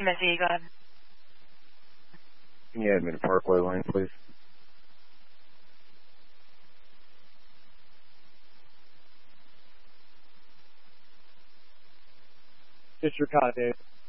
Timothy, go ahead. Can you add me to Parkway Lane, please? Just your call, Dave.